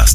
Las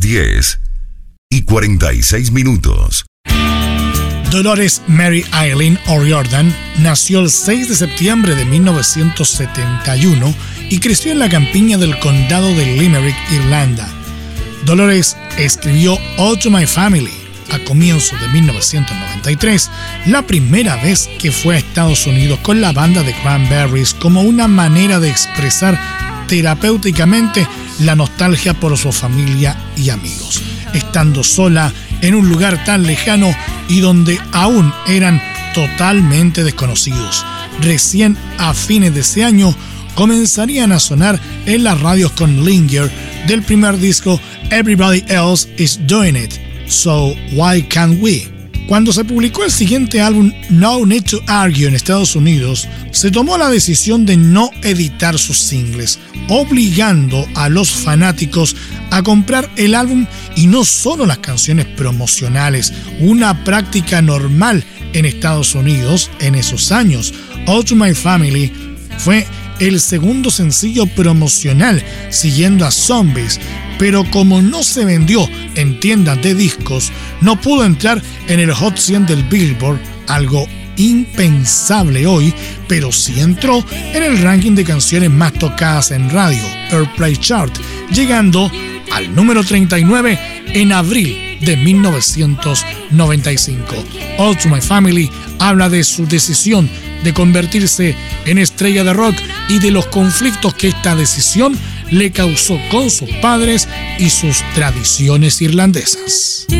10:46. Dolores Mary Eileen O'Riordan nació el 6 de septiembre de 1971 y creció en la campiña del condado de Limerick, Irlanda. Dolores escribió All to My Family a comienzos de 1993, la primera vez que fue a Estados Unidos con la banda de Cranberries, como una manera de expresar terapéuticamente la nostalgia por su familia y amigos, estando sola en un lugar tan lejano y donde aún eran totalmente desconocidos. Recién a fines de ese año comenzarían a sonar en las radios con Linger del primer disco Everybody Else Is Doing It, So Why Can't We? Cuando se publicó el siguiente álbum No Need to Argue en Estados Unidos, se tomó la decisión de no editar sus singles, obligando a los fanáticos a comprar el álbum y no solo las canciones promocionales, una práctica normal en Estados Unidos en esos años. All to My Family fue el segundo sencillo promocional, siguiendo a Zombies, pero como no se vendió en tiendas de discos, no pudo entrar en el Hot 100 del Billboard, algo impensable hoy, pero sí entró en el ranking de canciones más tocadas en radio, Airplay Chart, llegando al número 39 en abril de 1995. All to My Family habla de su decisión de convertirse en estrella de rock y de los conflictos que esta decisión le causó con sus padres y sus tradiciones irlandesas.